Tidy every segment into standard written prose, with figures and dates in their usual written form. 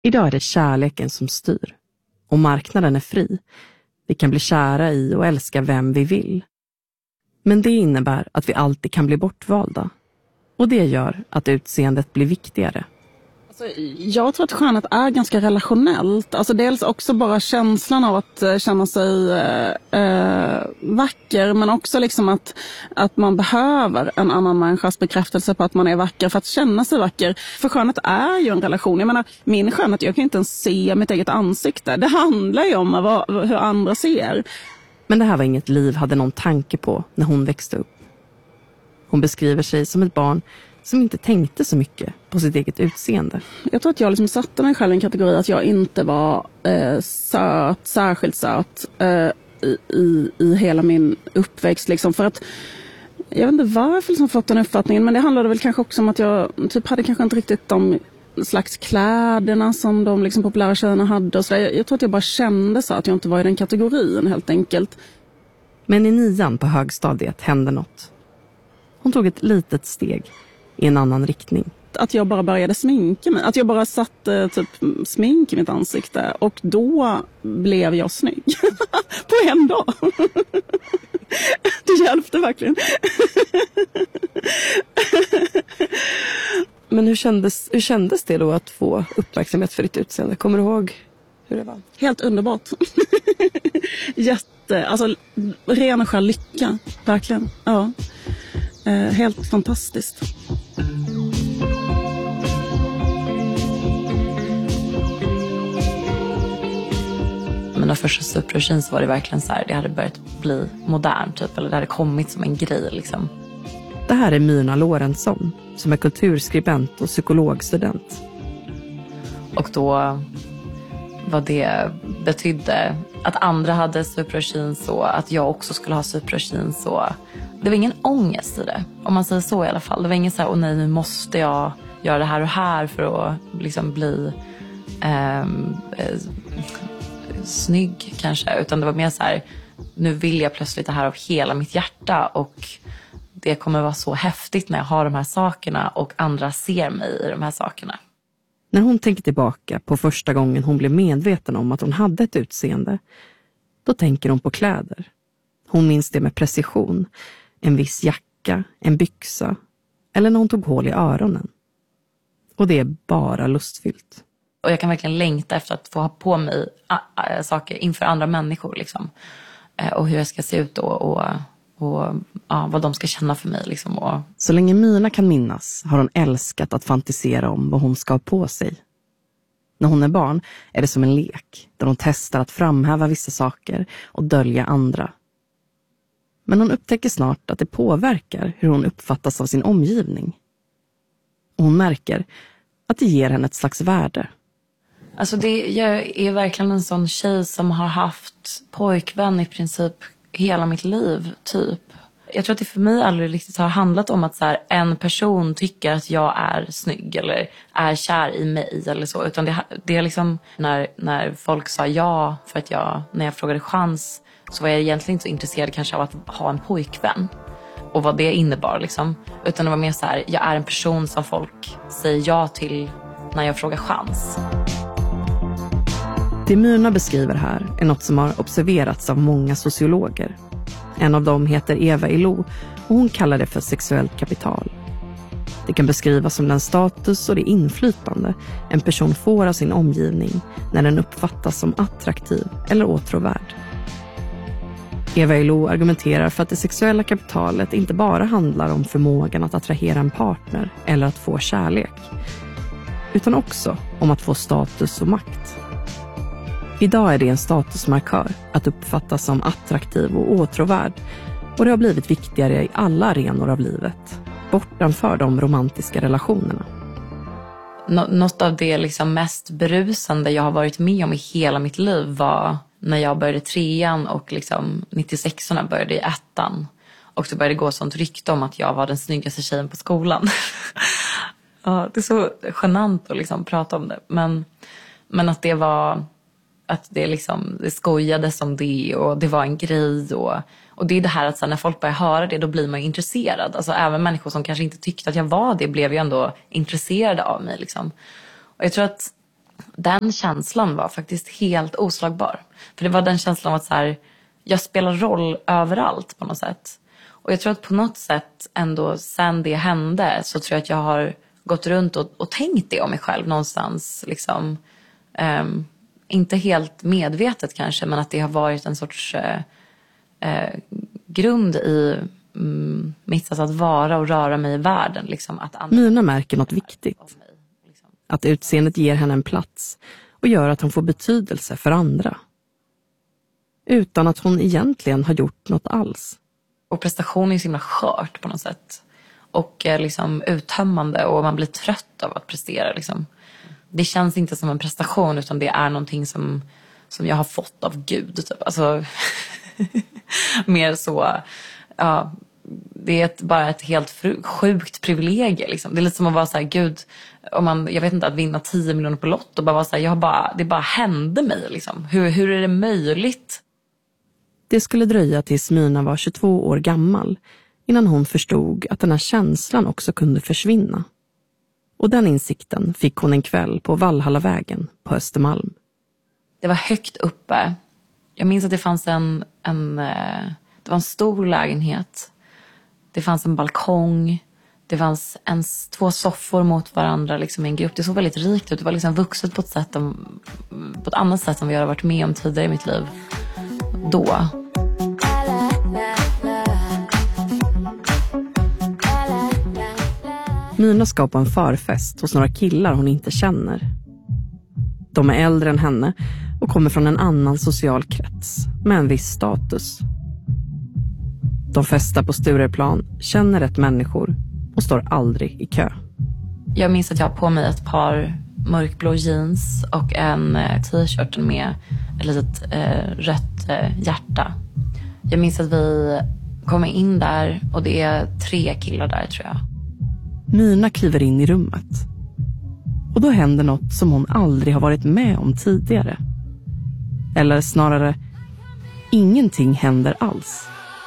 Idag är det kärleken som styr. Och marknaden är fri. Vi kan bli kära i och älska vem vi vill. Men det innebär att vi alltid kan bli bortvalda. Och det gör att utseendet blir viktigare. Jag tror att skönhet är ganska relationellt. Alltså dels också bara känslan av att känna sig vacker. Men också liksom att man behöver en annan människas bekräftelse på att man är vacker för att känna sig vacker. För skönhet är ju en relation. Jag menar, min skönhet, jag kan inte ens se mitt eget ansikte. Det handlar ju om hur andra ser. Men det här var inget Liv hade någon tanke på när hon växte upp. Hon beskriver sig som ett barn som inte tänkte så mycket på sitt eget utseende. Jag tror att jag liksom satte mig själv i en kategori att jag inte var söt, särskilt söt i hela min uppväxt. Liksom. För att, jag vet inte varför jag fått den uppfattningen, men det handlade väl kanske också om att jag typ hade kanske inte riktigt de slags kläderna som de liksom populära tjejerna hade. Och så där. Jag tror att jag bara kände så att jag inte var i den kategorin helt enkelt. Men i 9:an på högstadiet hände något. Hon tog ett litet steg i en annan riktning. Att jag bara började sminka mig. Att jag bara satte typ smink i mitt ansikte. Och då blev jag snygg. På en dag. Det hjälpte verkligen. Men hur kändes det då att få uppmärksamhet för ditt utseende? Kommer du ihåg hur det var? Helt underbart. Alltså ren och skär lycka. Verkligen, ja. Helt fantastiskt. Mina första Super så var det verkligen så här, det hade börjat bli modern typ, eller det hade kommit som en grej liksom. Det här är Myrna Lorentzon som är kulturskribent och psykologstudent. Och då vad det betydde att andra hade Super så att jag också skulle ha Super så. Det var ingen ångest i det, om man säger så i alla fall. Det var ingen så här, åh nej, nu måste jag göra det här och här för att liksom bli snygg kanske. Utan det var mer så här, nu vill jag plötsligt det här av hela mitt hjärta. Och det kommer vara så häftigt när jag har de här sakerna och andra ser mig i de här sakerna. När hon tänker tillbaka på första gången hon blev medveten om att hon hade ett utseende, då tänker hon på kläder. Hon minns det med precision. En viss jacka, en byxa eller när hon tog hål i öronen. Och det är bara lustfyllt. Och jag kan verkligen längta efter att få ha på mig saker inför andra människor liksom. Och hur jag ska se ut och vad de ska känna för mig liksom. Och... Så länge Myrna kan minnas har hon älskat att fantisera om vad hon ska ha på sig. När hon är barn är det som en lek där hon testar att framhäva vissa saker och dölja andra. Men hon upptäcker snart att det påverkar hur hon uppfattas av sin omgivning. Och hon märker att det ger henne ett slags värde. Alltså jag är verkligen en sån tjej som har haft pojkvän i princip hela mitt liv, typ. Jag tror att det för mig aldrig riktigt har handlat om att så här, en person tycker att jag är snygg eller är kär i mig eller så. Utan det är liksom när folk sa ja för att när jag frågade chans så var jag egentligen inte så intresserad kanske av att ha en pojkvän. Och vad det innebar liksom. Utan det var mer så här, jag är en person som folk säger ja till när jag frågar chans. Det Myrna beskriver här är något som har observerats av många sociologer. En av dem heter Eva Ilo och hon kallar det för sexuellt kapital. Det kan beskrivas som den status och det inflytande en person får av sin omgivning när den uppfattas som attraktiv eller åtråvärd. Eva Ilo argumenterar för att det sexuella kapitalet inte bara handlar om förmågan att attrahera en partner eller att få kärlek, utan också om att få status och makt. Idag är det en statusmarkör att uppfattas som attraktiv och åtråvärd, och det har blivit viktigare i alla arenor av livet, bortanför de romantiska relationerna. Något av det liksom mest berusande jag har varit med om i hela mitt liv var när jag började 3:an och liksom 96orna började i 1:an. Och så började det gå sånt rykte om att jag var den snyggaste tjejen på skolan. Ja, det är så genant att liksom prata om det. Men att det var... Att det skojades om det och det var en grej. Och det är det här att så när folk börjar höra det, då blir man ju intresserad. Alltså även människor som kanske inte tyckte att jag var det blev ju ändå intresserade av mig. Liksom. Och jag tror att Den känslan var faktiskt helt oslagbar. För det var den känslan av att så här, jag spelar roll överallt på något sätt. Och jag tror att på något sätt ändå sen det hände så tror jag att jag har gått runt och tänkt det om mig själv någonstans. Liksom, inte helt medvetet kanske, men att det har varit en sorts grund i mitt sätt att vara och röra mig i världen. Liksom, att Mina märker något viktigt. Att utseendet ger henne en plats och gör att hon får betydelse för andra. Utan att hon egentligen har gjort något alls. Och prestation är så himla skört på något sätt. Och liksom uttömmande och man blir trött av att prestera. Liksom. Det känns inte som en prestation utan det är någonting som jag har fått av Gud. Typ. Alltså, mer så, ja, det är bara ett helt sjukt privilegium. Liksom. Det är lite som att vara så här, Gud, jag vet inte, att vinna 10 miljoner på lott och bara vara så här, det bara hände mig. Liksom. Hur är det möjligt? Det skulle dröja tills Mina var 22 år gammal innan hon förstod att den här känslan också kunde försvinna. Och den insikten fick hon en kväll på Valhallavägen på Östermalm. Det var högt uppe. Jag minns att det fanns det var en stor lägenhet. Det fanns en balkong. Det fanns 2 soffor mot varandra liksom, i en grupp. Det såg väldigt rikt ut. Det var liksom vuxet på ett annat sätt än vad jag har varit med om tidigare i mitt liv. Då. Mina ska på en förfest hos några killar hon inte känner. De är äldre än henne och kommer från en annan social krets med en viss status. De festar på Stureplan, känner rätt människor och står aldrig i kö. Jag minns att jag har på mig ett par mörkblå jeans och en t-shirt med ett litet rött hjärta. Jag minns att vi kommer in där och det är 3 killar där tror jag. Mina kliver in i rummet. Och då händer något som hon aldrig har varit med om tidigare. Eller snarare, ingenting händer alls.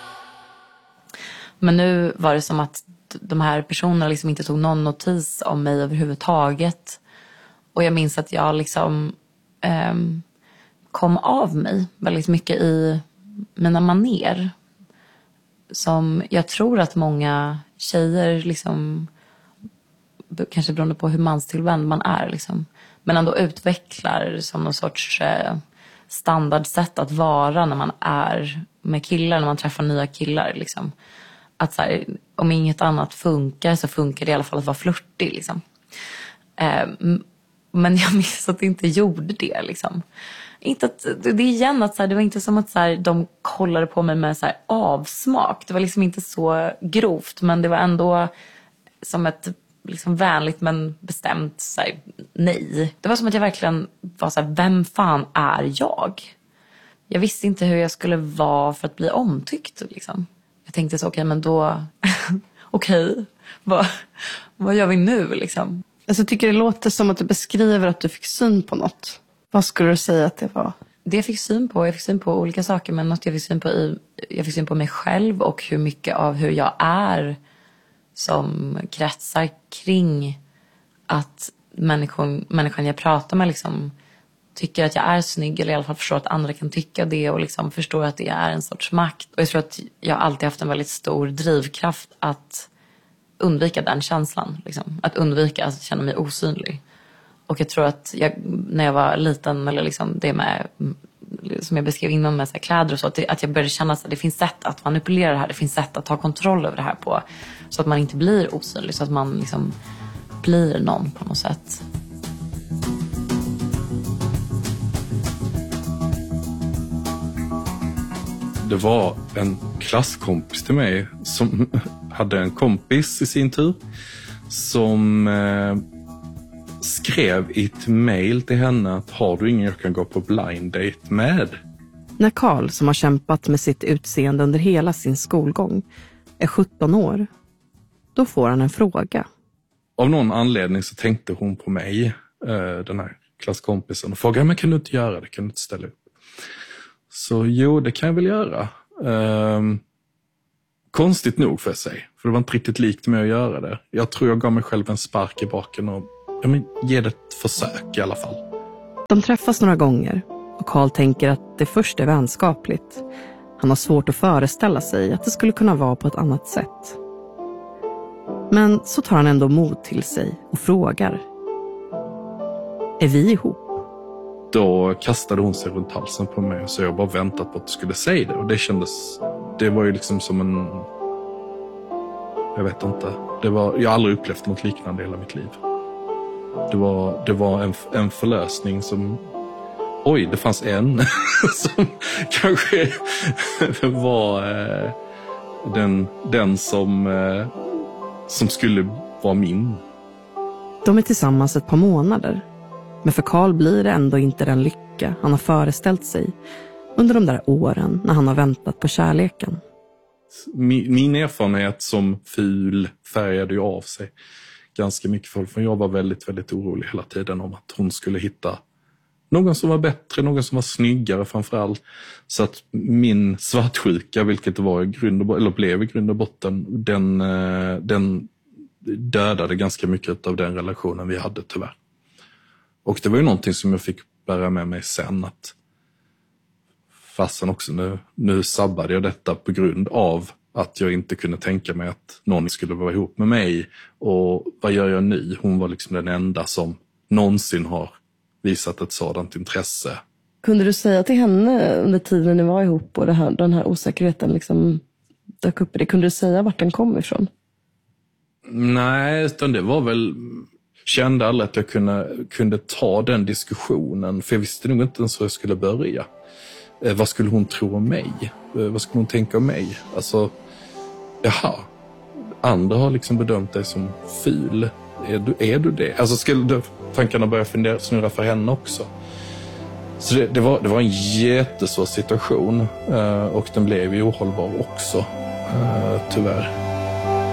Men nu var det som att de här personerna liksom inte tog någon notis om mig överhuvudtaget. Och jag minns att jag liksom kom av mig väldigt mycket i mina maner. Som jag tror att många tjejer liksom, kanske beroende på hur manstillvänd man är liksom, men ändå utvecklar som någon sorts standardsätt att vara när man är med killar, när man träffar nya killar liksom. Att så här, om inget annat funkar så funkar det i alla fall att vara flirtig liksom. Men jag minns att det inte gjorde det liksom. Inte att, det är igen att så här, det var inte som att så här, de kollade på mig med så här, avsmak. Det var liksom inte så grovt, men det var ändå som ett liksom vänligt men bestämt så här, nej. Det var som att jag verkligen var så här, vem fan är jag? Jag visste inte hur jag skulle vara för att bli omtyckt liksom. Jag tänkte så, okej, men då okej, vad gör vi nu liksom? Alltså, jag tycker det låter som att du beskriver att du fick syn på något. Vad skulle du säga att det var? Det jag fick syn på olika saker, men något jag fick syn på mig själv och hur mycket av hur jag är som kretsar kring att människan jag pratar med liksom tycker att jag är snygg, eller i alla fall förstår att andra kan tycka det och liksom förstår att det är en sorts makt. Och jag tror att jag alltid haft en väldigt stor drivkraft att undvika den känslan. Liksom. Att undvika att känna mig osynlig. Och jag tror att när jag var liten, eller liksom det med, som jag beskrev innan med så här kläder och så, att jag började känna att det finns sätt att manipulera det här, det finns sätt att ta kontroll över det här på, så att man inte blir osynlig, så att man liksom blir någon på något sätt. Det var en klasskompis till mig som hade en kompis i sin tur som skrev i ett mejl till henne att har du ingen jag kan gå på blind date med? När Carl, som har kämpat med sitt utseende under hela sin skolgång, är 17 år, då får han en fråga. Av någon anledning så tänkte hon på mig, den här klasskompisen, och frågade, men kan du inte göra det? Kan du inte ställa upp? Så jo, det kan jag väl göra. Konstigt nog för sig, för det var inte riktigt likt mig att göra det. Jag tror jag gav mig själv en spark i baken och ge det ett försök i alla fall. De träffas några gånger och Carl tänker att det först är vänskapligt. Han har svårt att föreställa sig att det skulle kunna vara på ett annat sätt. Men så tar han ändå mod till sig och frågar: är vi ihop? Då kastade hon sig runt halsen på mig, så jag bara väntat på att du skulle säga det. Och det var ju liksom som en... Jag vet inte. Jag har aldrig upplevt något liknande i hela mitt liv. Det var en förlösning som... Oj, det fanns en som kanske var den som skulle vara min. De är tillsammans ett par månader. Men för Carl blir det ändå inte den lycka han har föreställt sig under de där åren när han har väntat på kärleken. Min erfarenhet som ful färgade ju av sig ganska mycket, för jag var väldigt, väldigt orolig hela tiden om att hon skulle hitta någon som var bättre, någon som var snyggare framförallt. Så att min svartsjuka, vilket var blev i grund och botten, den dödade ganska mycket av den relationen vi hade, tyvärr. Och det var ju någonting som jag fick bära med mig sen, att fastän också nu sabbade jag detta på grund av att jag inte kunde tänka mig att någon skulle vara ihop med mig. Och vad gör jag nu? Hon var liksom den enda som någonsin har visat ett sådant intresse. Kunde du säga till henne under tiden ni var ihop och den här osäkerheten liksom dök upp i det? Kunde du säga vart den kom ifrån? Nej, utan det var väl... Kände aldrig att jag kunde ta den diskussionen. För jag visste nog inte ens hur jag skulle börja. Vad skulle hon tro om mig? Vad skulle hon tänka om mig? Alltså, jaha. Andra har liksom bedömt dig som ful. Är du det? Alltså skulle tankarna börja snurra för henne också? Så det var en jättesvår situation. Och den blev ju ohållbar också. Tyvärr.